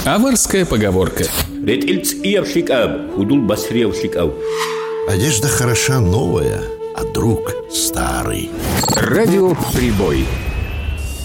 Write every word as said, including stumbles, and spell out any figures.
Аварская поговорка. Одежда хороша новая, а друг старый. Радио «Прибой».